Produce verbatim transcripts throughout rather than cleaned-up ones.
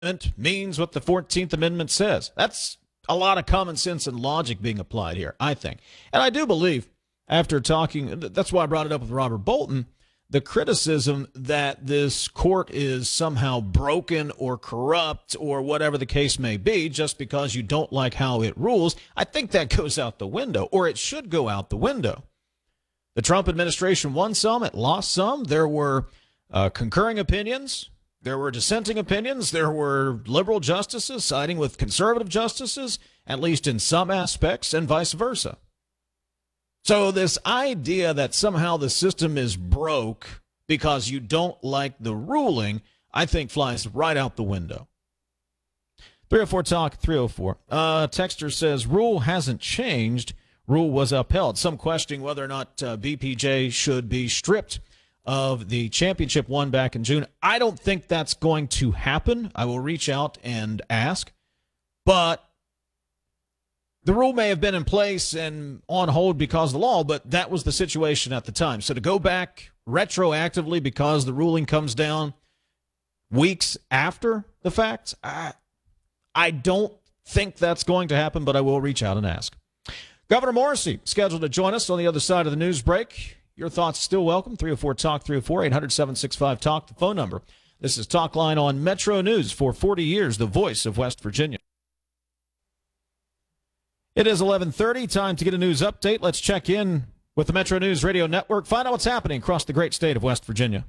Amendment means what the fourteenth Amendment says. That's a lot of common sense and logic being applied here, I think. And I do believe, after talking, that's why I brought it up with Robert Bolton, the criticism that this court is somehow broken or corrupt or whatever the case may be just because you don't like how it rules, I think that goes out the window, or it should go out the window. The Trump administration won some, it lost some. There were uh, concurring opinions. There were dissenting opinions. There were liberal justices siding with conservative justices, at least in some aspects, and vice versa. So this idea that somehow the system is broke because you don't like the ruling, I think flies right out the window. three oh four Talk, three oh four. Uh, Texter says, rule hasn't changed. Rule was upheld. Some questioning whether or not uh, B P J should be stripped of the championship won back in June. I don't think that's going to happen. I will reach out and ask. But the rule may have been in place and on hold because of the law, but that was the situation at the time. So to go back retroactively because the ruling comes down weeks after the fact, I, I don't think that's going to happen, but I will reach out and ask. Governor Morrisey scheduled to join us on the other side of the news break. Your thoughts still welcome. three oh four Talk, three oh four, eight hundred, seven six five, TALK, the phone number. This is Talk Line on Metro News for forty years, the voice of West Virginia. It is eleven thirty, time to get a news update. Let's check in with the Metro News Radio Network, find out what's happening across the great state of West Virginia.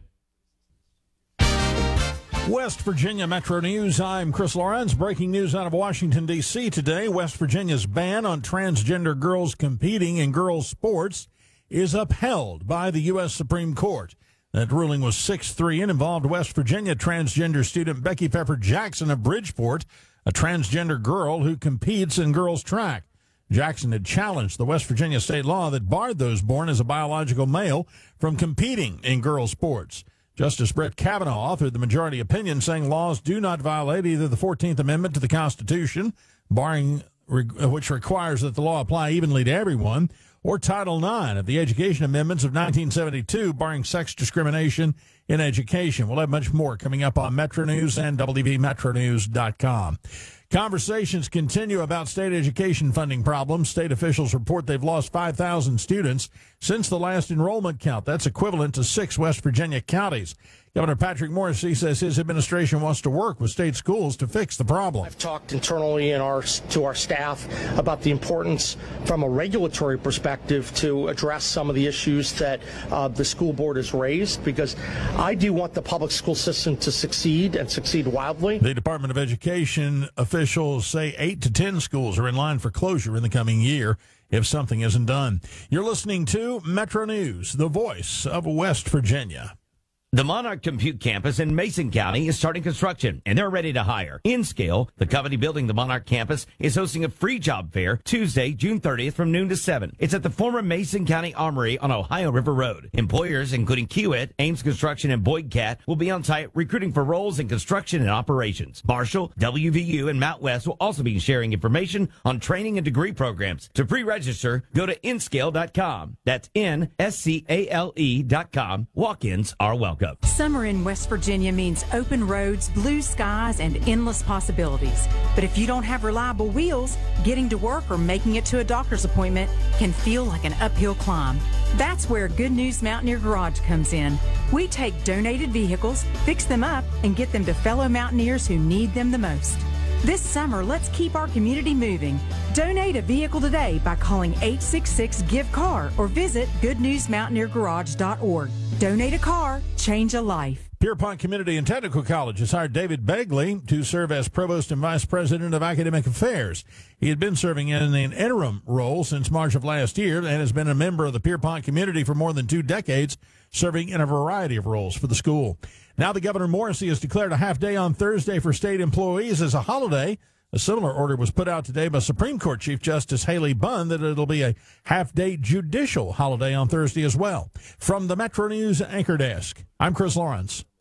West Virginia Metro News, I'm Chris Lawrence. Breaking news out of Washington, D C today. West Virginia's ban on transgender girls competing in girls' sports is upheld by the U S Supreme Court. That ruling was six three and involved West Virginia transgender student Becky Pepper Jackson of Bridgeport, a transgender girl who competes in girls' track. Jackson had challenged the West Virginia state law that barred those born as a biological male from competing in girls' sports. Justice Brett Kavanaugh authored the majority opinion saying laws do not violate either the fourteenth Amendment to the Constitution, barring which requires that the law apply evenly to everyone, or Title nine of the Education Amendments of nineteen seventy-two, barring sex discrimination in education. We'll have much more coming up on Metro News and W V Metro News dot com. Conversations continue about state education funding problems. State officials report they've lost five thousand students since the last enrollment count. That's equivalent to six West Virginia counties. Governor Patrick Morrisey says his administration wants to work with state schools to fix the problem. I've talked internally in our, to our staff about the importance from a regulatory perspective to address some of the issues that uh, the school board has raised, because I do want the public school system to succeed and succeed wildly. The Department of Education officials say eight to ten schools are in line for closure in the coming year if something isn't done. You're listening to Metro News, the voice of West Virginia. The Monarch Compute campus in Mason County is starting construction, and they're ready to hire. InScale, the company building the Monarch campus, is hosting a free job fair Tuesday, June thirtieth from noon to seven. It's at the former Mason County Armory on Ohio River Road. Employers, including Kiewit, Ames Construction, and Boyd Cat, will be on site recruiting for roles in construction and operations. Marshall, W V U, and Mount West will also be sharing information on training and degree programs. To pre-register, go to InScale dot com. That's N S C A L E dot com. Walk-ins are welcome. Summer in West Virginia means open roads, blue skies, and endless possibilities. But if you don't have reliable wheels, getting to work or making it to a doctor's appointment can feel like an uphill climb. That's where Good News Mountaineer Garage comes in. We take donated vehicles, fix them up, and get them to fellow mountaineers who need them the most. This summer, let's keep our community moving. Donate a vehicle today by calling eight six six, give car or visit good news mountaineer garage dot org. Donate a car, change a life. Pierpont Community and Technical College has hired David Begley to serve as Provost and Vice President of Academic Affairs. He had been serving in an interim role since March of last year and has been a member of the Pierpont community for more than two decades, serving in a variety of roles for the school. Now the Governor Morrisey has declared a half day on Thursday for state employees as a holiday. A similar order was put out today by Supreme Court Chief Justice Haley Bunn that it'll be a half-day judicial holiday on Thursday as well. From the Metro News Anchor Desk, I'm Chris Lawrence.